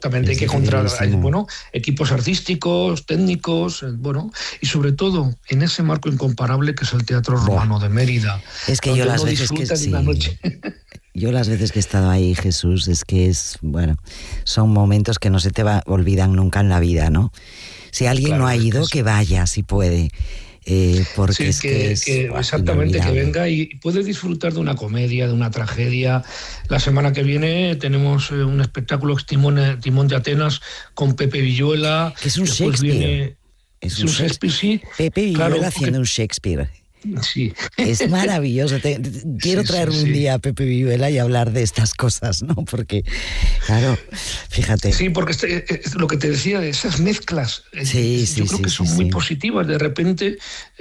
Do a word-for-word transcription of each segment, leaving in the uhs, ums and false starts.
exactamente, hay que encontrar, bueno, equipos artísticos, técnicos, bueno, y sobre todo en ese marco incomparable que es el Teatro Romano de Mérida. Es que yo las veces que sí, noche. Yo las veces que he estado ahí, Jesús, es que es, bueno, son momentos que no se te va, olvidan nunca en la vida, ¿no? Si alguien claro, no ha ido, que, que vaya, si puede. Eh, porque sí, es que, que, es, que exactamente, que venga y puede disfrutar de una comedia, de una tragedia. La semana que viene tenemos eh, un espectáculo Timón, Timón de Atenas con Pepe Villuela. Que es un Shakespeare. Viene, es un Shakespeare, sí. Pepe Villuela claro, haciendo porque... un Shakespeare. Sí. Es maravilloso. Te, te, quiero sí, traer sí, un sí. día a Pepe Villuela y hablar de estas cosas, ¿no? Porque, claro, fíjate. Sí, porque este, es lo que te decía de esas mezclas, sí, yo sí, creo sí, que son sí, muy sí. positivas. De repente,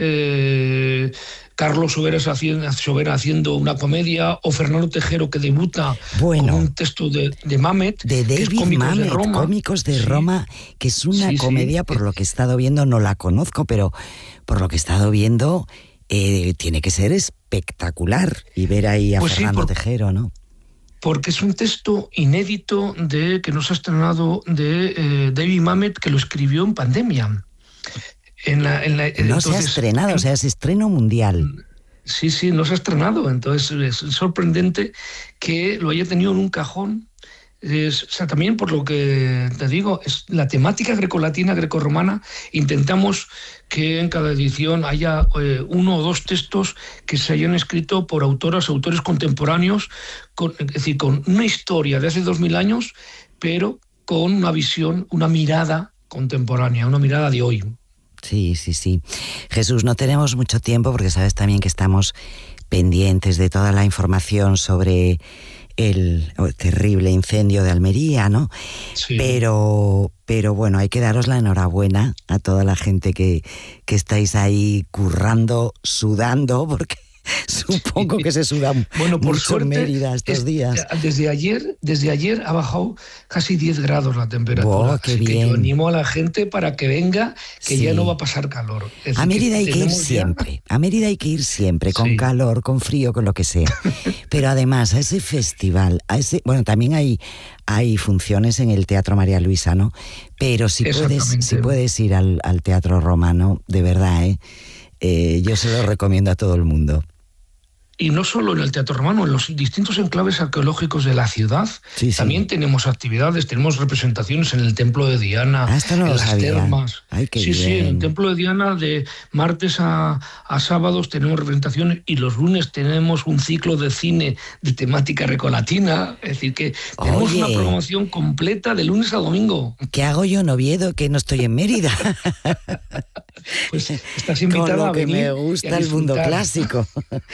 eh, Carlos Soberas haciendo, Sobera haciendo una comedia, o Fernando Tejero que debuta bueno, con un texto de, de Mamet, de David que es Cómicos Mamet, de Roma. Cómicos de sí. Roma, que es una sí, comedia, sí. por lo que he estado viendo, no la conozco, pero por lo que he estado viendo... Eh, tiene que ser espectacular y ver ahí a pues Fernando sí, por, Tejero, ¿no? Porque es un texto inédito de que nos ha estrenado de eh, David Mamet, que lo escribió en pandemia. En la, en la, no entonces, se ha estrenado, en, o sea, es estreno mundial. Sí, sí, no se ha estrenado. Entonces es sorprendente que lo haya tenido en un cajón. Es, o sea, también por lo que te digo, es la temática grecolatina, grecorromana. Intentamos que en cada edición haya eh, uno o dos textos que se hayan escrito por autoras, autores contemporáneos, con, es decir, con una historia de hace dos mil años, pero con una visión, una mirada contemporánea, una mirada de hoy. Sí, sí, sí. Jesús, no tenemos mucho tiempo porque sabes también que estamos pendientes de toda la información sobre el terrible incendio de Almería, ¿no? Sí. Pero, pero bueno, hay que daros la enhorabuena a toda la gente que, que estáis ahí currando, sudando, porque supongo que se suda bueno, por mucho suerte, en Mérida estos es, días. Desde ayer, desde ayer ha bajado casi diez grados la temperatura. Oh, qué Así bien. que yo animo a la gente para que venga, que sí. ya no va a pasar calor. Es a Mérida hay que ir ya... siempre. A Mérida hay que ir siempre, con sí. calor, con frío, con lo que sea. Pero además, a ese festival, a ese, bueno, también hay, hay funciones en el Teatro María Luisa, ¿no? Pero si puedes, si puedes ir al, al Teatro Romano, de verdad, ¿eh? Eh, yo se lo recomiendo a todo el mundo. Y no solo en el Teatro Romano, en los distintos enclaves arqueológicos de la ciudad, sí, sí. también tenemos actividades, tenemos representaciones en el Templo de Diana, ah, esto no en lo las sabía. termas. Ay, qué sí, bien. sí, en el Templo de Diana de martes a, a sábados tenemos representaciones y los lunes tenemos un ciclo de cine de temática recolatina, es decir que tenemos Oye, una programación completa de lunes a domingo. ¿Qué hago yo en Oviedo que no estoy en Mérida? Pues estás invitada Con lo a venir que me gusta el mundo clásico.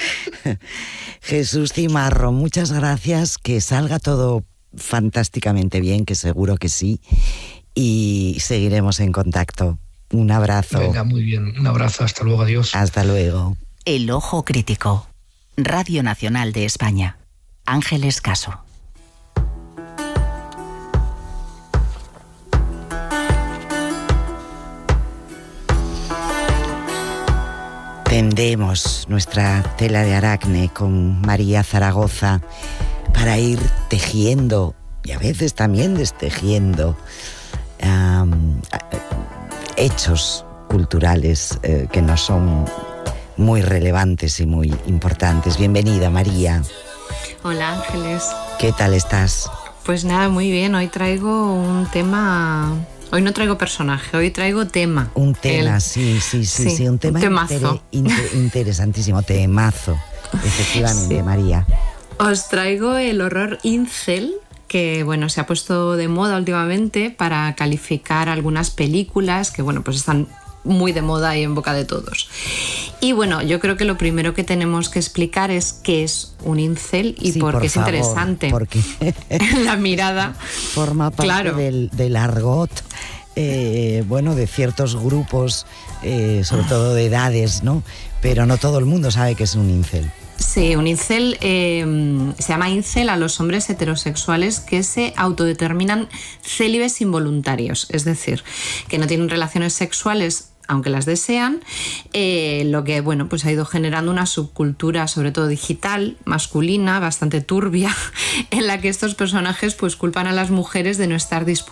Jesús Cimarro, muchas gracias, que salga todo fantásticamente bien, que seguro que sí, y seguiremos en contacto. Un abrazo. Venga, muy bien, un abrazo, hasta luego, adiós. Hasta luego. El Ojo Crítico, Radio Nacional de España. Ángeles Caso. Tendemos nuestra tela de aracne con María Zaragoza para ir tejiendo y a veces también destejiendo um, hechos culturales eh, que nos son muy relevantes y muy importantes. Bienvenida, María. Hola, Ángeles. ¿Qué tal estás? Pues nada, muy bien. Hoy traigo un tema... Hoy no traigo personaje, hoy traigo tema. Un tema, El... sí, sí, sí, sí, sí, un tema temazo. Inter, inter, interesantísimo, temazo, efectivamente, sí. María. Os traigo el horror incel, que bueno, se ha puesto de moda últimamente para calificar algunas películas que bueno, pues están muy de moda y en boca de todos. Y bueno, yo creo que lo primero que tenemos que explicar es qué es un incel y sí, por qué por es favor, interesante. Porque la mirada forma parte claro. del, del argot, eh, bueno, de ciertos grupos, eh, sobre todo de edades, ¿no? Pero no todo el mundo sabe que es un incel. Sí, un incel eh, se llama incel a los hombres heterosexuales que se autodeterminan célibes involuntarios, es decir, que no tienen relaciones sexuales aunque las desean, eh, lo que bueno, pues ha ido generando una subcultura, sobre todo digital, masculina, bastante turbia, en la que estos personajes pues culpan a las mujeres de no estar dispuestas